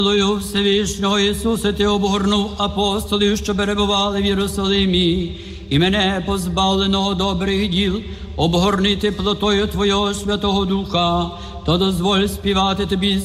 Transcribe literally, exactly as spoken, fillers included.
Милою Всевишнього Ісусе, Ти обгорнув апостолів, що перебували в Єрусалимі, і мене, позбавленого добрих діл, обгорни теплотою Твого Святого Духа, то дозволь співати Тобі